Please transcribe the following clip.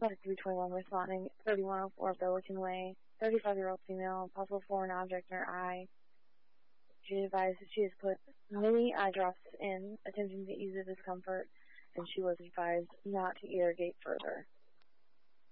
321 responding, 3104 Billiken Way, 35-year-old female, possible foreign object in her eye. She advised that she has put many eye drops in, attempting to ease the discomfort, and she was advised not to irrigate further.